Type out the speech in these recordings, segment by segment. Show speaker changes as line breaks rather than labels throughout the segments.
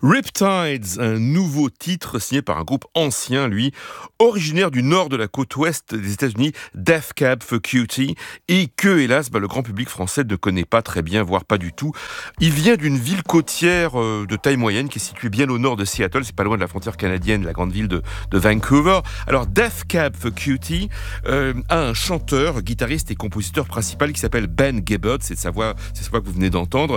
Riptides, un nouveau titre signé par un groupe ancien, lui, originaire du nord de la côte ouest des États-Unis, Death Cab for Cutie, et que, hélas, le grand public français ne connaît pas très bien, voire pas du tout. Il vient d'une ville côtière de taille moyenne qui est située bien au nord de Seattle, c'est pas loin de la frontière canadienne, la grande ville de Vancouver. Alors, Death Cab for Cutie a un chanteur, guitariste et compositeur principal qui s'appelle Ben Gibbard, c'est sa voix que vous venez d'entendre,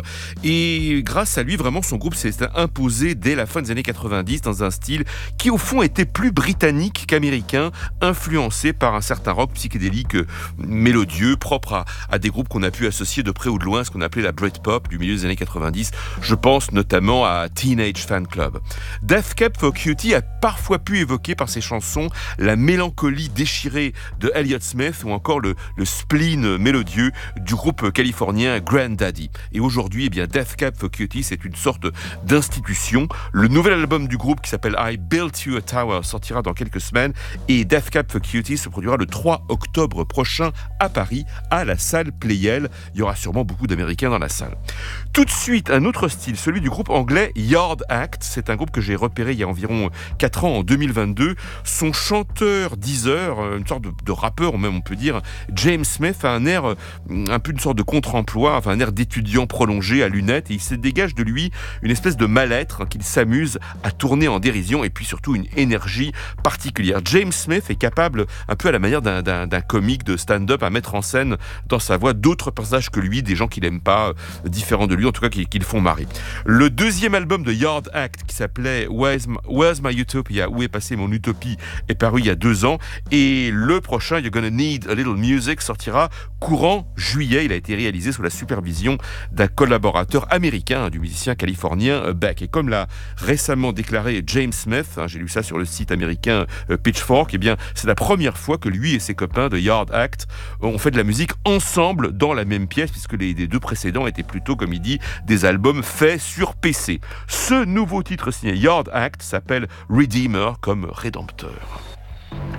et grâce à lui, vraiment, son groupe s'est imposé dès la fin des années 90 dans un style qui au fond était plus britannique qu'américain, influencé par un certain rock psychédélique mélodieux, propre à des groupes qu'on a pu associer de près ou de loin à ce qu'on appelait la Britpop du milieu des années 90. Je pense notamment à Teenage Fan Club. Death Cab for Cutie a parfois pu évoquer par ses chansons la mélancolie déchirée de Elliott Smith ou encore le spleen mélodieux du groupe californien Grandaddy. Et aujourd'hui, Death Cab for Cutie, c'est une sorte d'institution. Le nouvel album du groupe qui s'appelle I Built You a Tower sortira dans quelques semaines et Death Cab for Cutie se produira le 3 octobre prochain à Paris à la salle Playel. Il y aura sûrement beaucoup d'Américains dans la salle. Tout de suite, un autre style, celui du groupe anglais Yard Act. C'est un groupe que j'ai repéré il y a environ 4 ans, en 2022. Son chanteur Deezer, une sorte de rappeur même on peut dire, James Smith a un air, un peu une sorte de contre-emploi, enfin un air d'étudiant prolongé à lunettes et il se dégage de lui une espèce de mal-être qu'il s'amuse à tourner en dérision et puis surtout une énergie particulière. James Smith est capable, un peu à la manière d'un comique de stand-up, à mettre en scène dans sa voix d'autres personnages que lui, des gens qu'il n'aime pas, différents de lui, en tout cas qui le font marrer. Le deuxième album de Yard Act qui s'appelait Where's My Utopia, où est passée mon utopie, est paru il y a 2 ans et le prochain You're Gonna Need a Little Music sortira courant juillet. Il a été réalisé sous la supervision d'un collaborateur américain, du musicien californien Beck. Et comme l'a récemment déclaré James Smith, j'ai lu ça sur le site américain Pitchfork, c'est la première fois que lui et ses copains de Yard Act ont fait de la musique ensemble dans la même pièce, puisque les 2 précédents étaient plutôt, comme il dit, des albums faits sur PC. Ce nouveau titre signé Yard Act s'appelle Redeemer, comme Rédempteur.